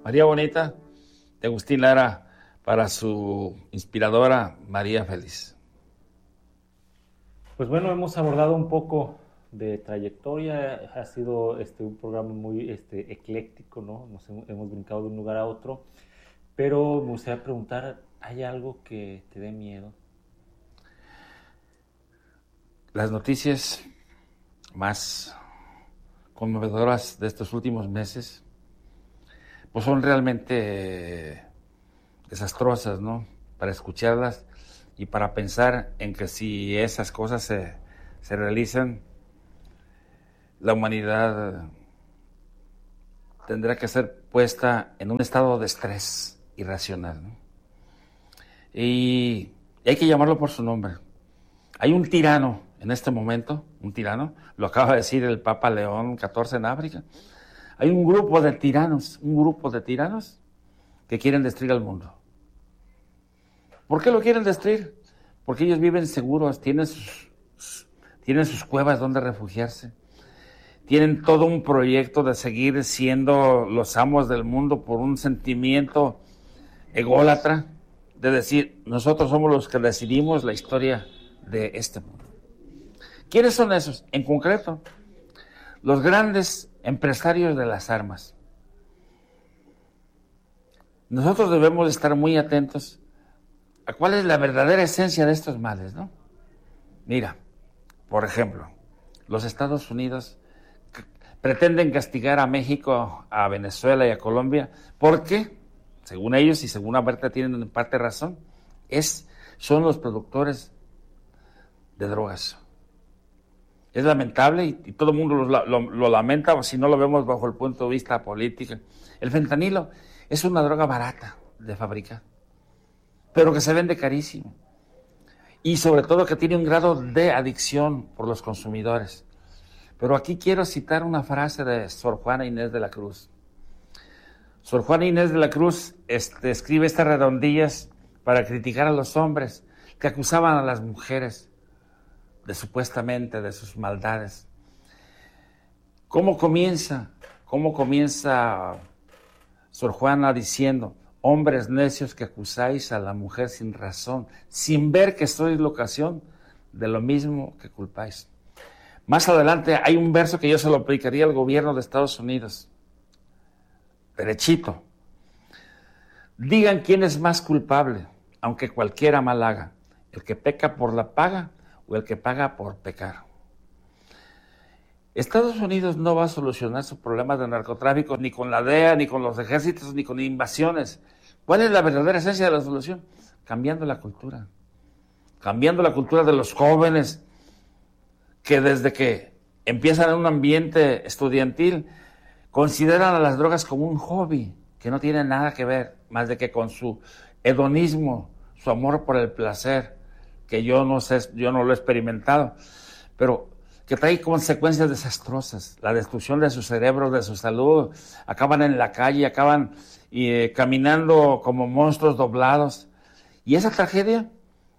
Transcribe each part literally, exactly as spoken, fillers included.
María Bonita, de Agustín Lara, para su inspiradora María Feliz. Pues bueno, hemos abordado un poco de trayectoria, ha sido este, un programa muy este, ecléctico, ¿no? Nos hemos, hemos brincado de un lugar a otro, pero me gustaría preguntar, ¿hay algo que te dé miedo? Las noticias más conmovedoras de estos últimos meses pues son realmente desastrosas, ¿no? Para escucharlas y para pensar en que si esas cosas se, se realizan, la humanidad tendrá que ser puesta en un estado de estrés irracional, ¿no? Y hay que llamarlo por su nombre. Hay un tirano en este momento, un tirano, lo acaba de decir el Papa León catorce en África. Hay un grupo de tiranos, un grupo de tiranos que quieren destruir al mundo. ¿Por qué lo quieren destruir? Porque ellos viven seguros, tienen sus, tienen sus cuevas donde refugiarse, tienen todo un proyecto de seguir siendo los amos del mundo por un sentimiento ególatra, de decir, nosotros somos los que decidimos la historia de este mundo. ¿Quiénes son esos? En concreto, los grandes empresarios de las armas. Nosotros debemos estar muy atentos a cuál es la verdadera esencia de estos males, ¿no? Mira, por ejemplo, los Estados Unidos c- pretenden castigar a México, a Venezuela y a Colombia, porque, según ellos y según Berta tienen en parte razón, es, son los productores de drogas. Es lamentable y, y todo el mundo lo, lo, lo lamenta si no lo vemos bajo el punto de vista político. El fentanilo es una droga barata de fabricar, pero que se vende carísimo. Y sobre todo que tiene un grado de adicción por los consumidores. Pero aquí quiero citar una frase de Sor Juana Inés de la Cruz. Sor Juana Inés de la Cruz este, escribe estas redondillas para criticar a los hombres que acusaban a las mujeres de supuestamente de sus maldades. ¿Cómo comienza? ¿Cómo comienza Sor Juana diciendo, hombres necios que acusáis a la mujer sin razón, sin ver que sois la ocasión de lo mismo que culpáis? Más adelante hay un verso que yo se lo aplicaría al gobierno de Estados Unidos. Derechito. Digan quién es más culpable, aunque cualquiera mal haga, el que peca por la paga o el que paga por pecar. Estados Unidos no va a solucionar sus problemas de narcotráfico ni con la D E A, ni con los ejércitos, ni con invasiones. ¿Cuál es la verdadera esencia de la solución? Cambiando la cultura. Cambiando la cultura de los jóvenes que desde que empiezan en un ambiente estudiantil consideran a las drogas como un hobby que no tiene nada que ver más de que con su hedonismo, su amor por el placer, que yo no sé, yo no lo he experimentado, pero que trae consecuencias desastrosas, la destrucción de sus cerebros, de su salud, acaban en la calle, acaban eh, caminando como monstruos doblados. Y esa tragedia,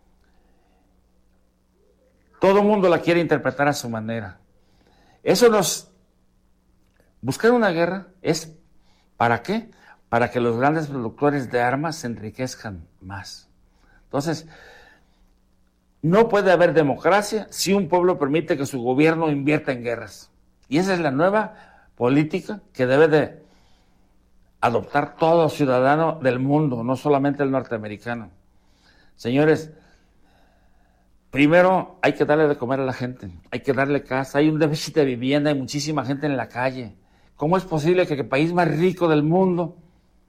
todo el mundo la quiere interpretar a su manera. Eso nos... Buscar una guerra es, ¿para qué? Para que los grandes productores de armas se enriquezcan más. Entonces, no puede haber democracia si un pueblo permite que su gobierno invierta en guerras. Y esa es la nueva política que debe de adoptar todo ciudadano del mundo, no solamente el norteamericano. Señores, primero hay que darle de comer a la gente, hay que darle casa, hay un déficit de vivienda, hay muchísima gente en la calle. ¿Cómo es posible que el país más rico del mundo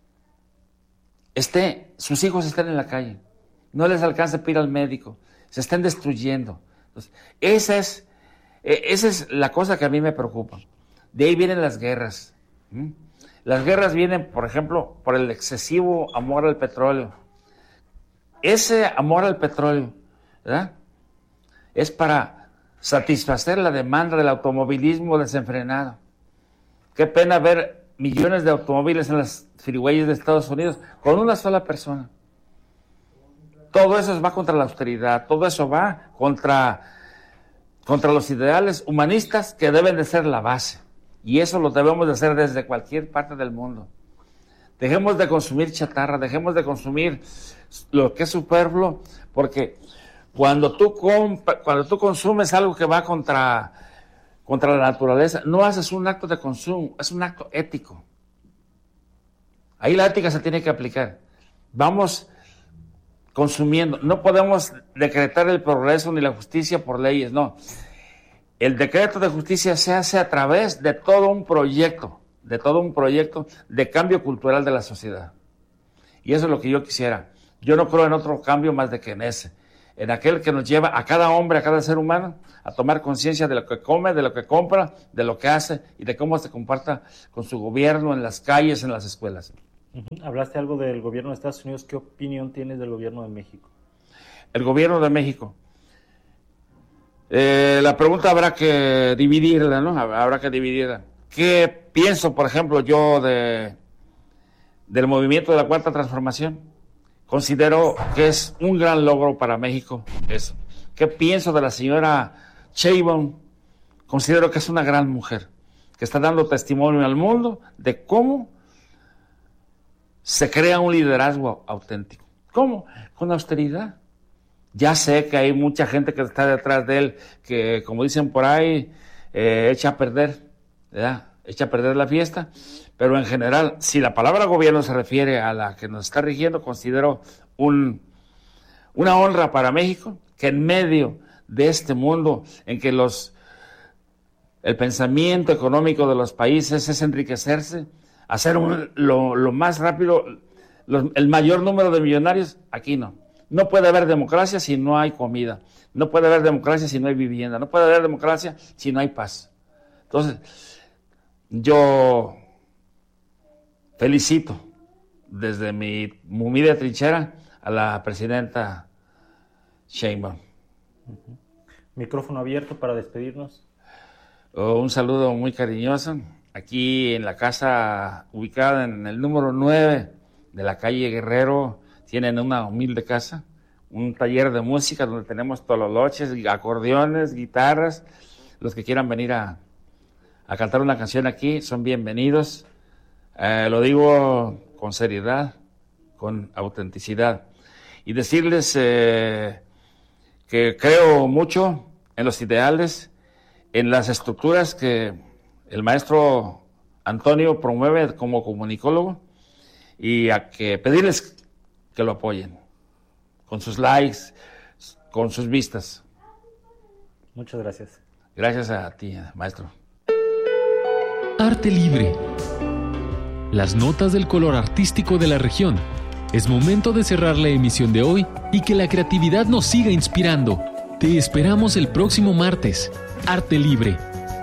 esté, sus hijos estén en la calle? No les alcanza para ir al médico. Se están destruyendo. Entonces, esa es, esa es la cosa que a mí me preocupa. De ahí vienen las guerras. ¿Mm? Las guerras vienen, por ejemplo, por el excesivo amor al petróleo. Ese amor al petróleo, ¿verdad?, es para satisfacer la demanda del automovilismo desenfrenado. Qué pena ver millones de automóviles en las freeways de Estados Unidos con una sola persona. Todo eso va contra la austeridad, todo eso va contra, contra los ideales humanistas que deben de ser la base. Y eso lo debemos de hacer desde cualquier parte del mundo. Dejemos de consumir chatarra, dejemos de consumir lo que es superfluo, porque cuando tú, comp- cuando tú consumes algo que va contra, contra la naturaleza, no haces un acto de consumo, es un acto ético. Ahí la ética se tiene que aplicar. Vamos consumiendo, no podemos decretar el progreso ni la justicia por leyes, no. El decreto de justicia se hace a través de todo un proyecto, de todo un proyecto de cambio cultural de la sociedad. Y eso es lo que yo quisiera. Yo no creo en otro cambio más de que en ese, en aquel que nos lleva a cada hombre, a cada ser humano, a tomar conciencia de lo que come, de lo que compra, de lo que hace y de cómo se comporta con su gobierno en las calles, en las escuelas. Uh-huh. Hablaste algo del gobierno de Estados Unidos. ¿Qué opinión tienes del gobierno de México? El gobierno de México. Eh, la pregunta habrá que dividirla, ¿no? Habrá que dividirla. ¿Qué pienso, por ejemplo, yo de del movimiento de la Cuarta Transformación? Considero que es un gran logro para México eso. ¿Qué pienso de la señora Sheinbaum? Considero que es una gran mujer, que está dando testimonio al mundo de cómo se crea un liderazgo auténtico. ¿Cómo? Con austeridad. Ya sé que hay mucha gente que está detrás de él, que, como dicen por ahí, eh, echa a perder, ¿verdad? Echa a perder la fiesta, pero en general, si la palabra gobierno se refiere a la que nos está rigiendo, considero un, una honra para México, que en medio de este mundo en que los el pensamiento económico de los países es enriquecerse, hacer un, lo, lo más rápido, lo, el mayor número de millonarios, aquí no. No puede haber democracia si no hay comida, no puede haber democracia si no hay vivienda, no puede haber democracia si no hay paz. Entonces, yo felicito desde mi humilde trinchera a la presidenta Sheinbaum. Uh-huh. Micrófono abierto para despedirnos. Oh, un saludo muy cariñoso. Aquí en la casa ubicada en el número nueve de la calle Guerrero, tienen una humilde casa, un taller de música donde tenemos tololoches, acordeones, guitarras. Los que quieran venir a, a cantar una canción aquí son bienvenidos. Eh, lo digo con seriedad, con autenticidad. Y decirles eh, que creo mucho en los ideales, en las estructuras que el maestro Antonio promueve como comunicólogo, y a que pedirles que lo apoyen con sus likes, con sus vistas. Muchas gracias. Gracias a ti, maestro. Arte Libre. Las notas del color artístico de la región. Es momento de cerrar la emisión de hoy y que la creatividad nos siga inspirando. Te esperamos el próximo martes. Arte Libre.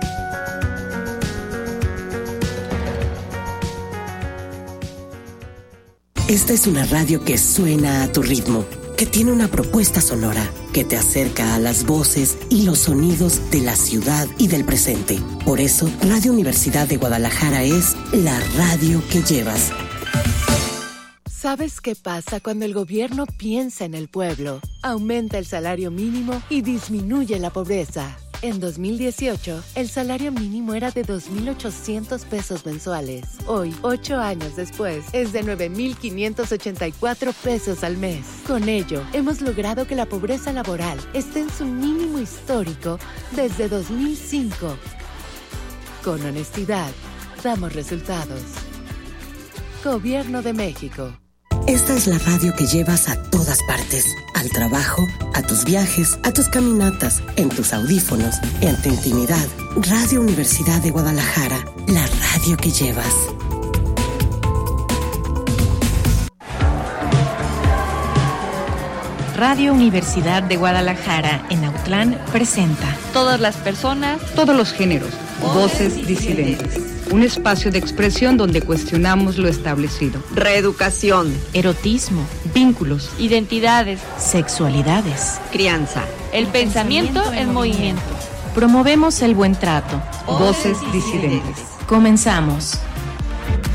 Esta es una radio que suena a tu ritmo, que tiene una propuesta sonora, que te acerca a las voces y los sonidos de la ciudad y del presente. Por eso, Radio Universidad de Guadalajara es la radio que llevas. ¿Sabes qué pasa cuando el gobierno piensa en el pueblo? Aumenta el salario mínimo y disminuye la pobreza. En dos mil dieciocho, el salario mínimo era de dos mil ochocientos pesos mensuales. Hoy, ocho años después, es de nueve mil quinientos ochenta y cuatro pesos al mes. Con ello, hemos logrado que la pobreza laboral esté en su mínimo histórico desde dos mil cinco. Con honestidad, damos resultados. Gobierno de México. Esta es la radio que llevas a todas partes. Al trabajo, a tus viajes, a tus caminatas, en tus audífonos, en tu intimidad. Radio Universidad de Guadalajara, la radio que llevas. Radio Universidad de Guadalajara en Autlán presenta Todas las personas, todos los géneros, voces disidentes. Un espacio de expresión donde cuestionamos lo establecido. Reeducación, erotismo, vínculos, identidades, sexualidades, crianza, el pensamiento en movimiento. Promovemos el buen trato. Voces disidentes. Comenzamos.